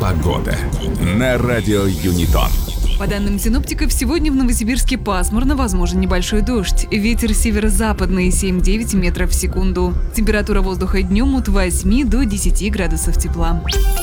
Погода на радио Юнитон. По данным синоптиков, сегодня в Новосибирске пасмурно, возможен небольшой дождь. Ветер северо-западный 7-9 метров в секунду. Температура воздуха днем от 8 до 10 градусов тепла.